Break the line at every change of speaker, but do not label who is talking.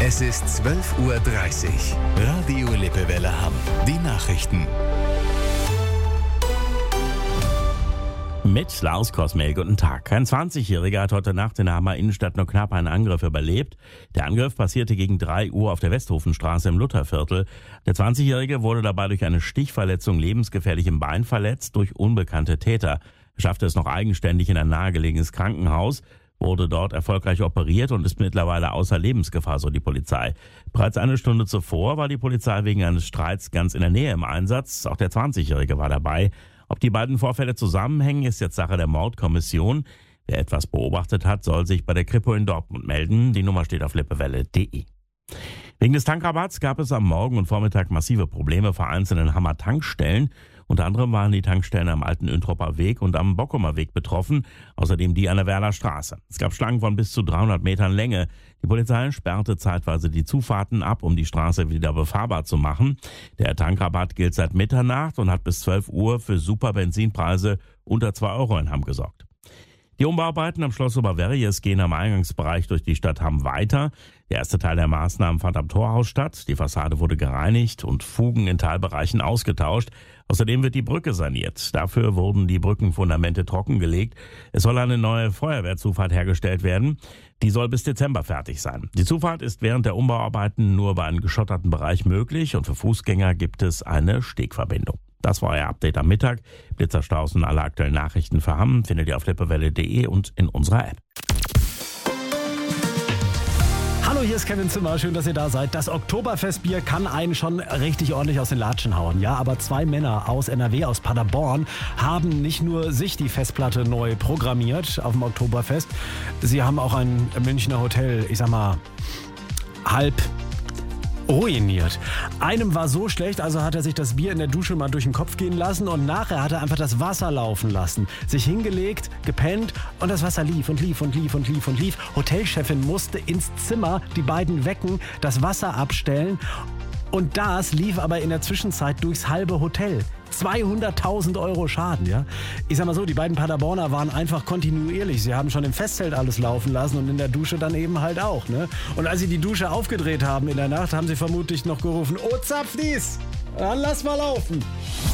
Es ist 12:30 Uhr. Radio Lippewelle Hamm. Die Nachrichten.
Mit Lars Kosmel, guten Tag. Ein 20-Jähriger hat heute Nacht in der Hammer Innenstadt nur knapp einen Angriff überlebt. Der Angriff passierte gegen 3 Uhr auf der Westhofenstraße im Lutherviertel. Der 20-Jährige wurde dabei durch eine Stichverletzung lebensgefährlich im Bein verletzt durch unbekannte Täter. Er schaffte es noch eigenständig in ein nahegelegenes Krankenhaus, wurde dort erfolgreich operiert und ist mittlerweile außer Lebensgefahr, so die Polizei. Bereits eine Stunde zuvor war die Polizei wegen eines Streits ganz in der Nähe im Einsatz. Auch der 20-Jährige war dabei. Ob die beiden Vorfälle zusammenhängen, ist jetzt Sache der Mordkommission. Wer etwas beobachtet hat, soll sich bei der Kripo in Dortmund melden. Die Nummer steht auf lippewelle.de. Wegen des Tankrabatts gab es am Morgen und Vormittag massive Probleme vor einzelnen Hammer Tankstellen. Unter anderem waren die Tankstellen am Alten Üntropper Weg und am Bockumer Weg betroffen, außerdem die an der Werler Straße. Es gab Schlangen von bis zu 300 Metern Länge. Die Polizei sperrte zeitweise die Zufahrten ab, um die Straße wieder befahrbar zu machen. Der Tankrabatt gilt seit Mitternacht und hat bis 12 Uhr für super Benzinpreise unter 2 Euro in Hamm gesorgt. Die Umbauarbeiten am Schloss Oberverries gehen am Eingangsbereich durch die Stadt Hamm weiter. Der erste Teil der Maßnahmen fand am Torhaus statt. Die Fassade wurde gereinigt und Fugen in Teilbereichen ausgetauscht. Außerdem wird die Brücke saniert. Dafür wurden die Brückenfundamente trockengelegt. Es soll eine neue Feuerwehrzufahrt hergestellt werden. Die soll bis Dezember fertig sein. Die Zufahrt ist während der Umbauarbeiten nur über einen geschotterten Bereich möglich und für Fußgänger gibt es eine Stegverbindung. Das war euer Update am Mittag. Blitzerstaus und alle aktuellen Nachrichten für Hamm findet ihr auf lippewelle.de und in unserer App.
Hallo, hier ist Kevin Zimmer. Schön, dass ihr da seid. Das Oktoberfestbier kann einen schon richtig ordentlich aus den Latschen hauen. Ja, aber 2 Männer aus NRW, aus Paderborn, haben nicht nur sich die Festplatte neu programmiert auf dem Oktoberfest. Sie haben auch ein Münchner Hotel, ich sag mal, halb ruiniert. Einem war so schlecht, also hat er sich das Bier in der Dusche mal durch den Kopf gehen lassen und nachher hat er einfach das Wasser laufen lassen. Sich hingelegt, gepennt und das Wasser lief und lief und lief und lief und lief. Hotelchefin musste ins Zimmer die beiden wecken, das Wasser abstellen und das lief aber in der Zwischenzeit durchs halbe Hotel. 200.000 Euro Schaden, ja. Ich sag mal so, die beiden Paderborner waren einfach kontinuierlich. Sie haben schon im Festzelt alles laufen lassen und in der Dusche dann eben halt auch, ne? Und als sie die Dusche aufgedreht haben in der Nacht, haben sie vermutlich noch gerufen, oh Zapfdies, dann lass mal laufen.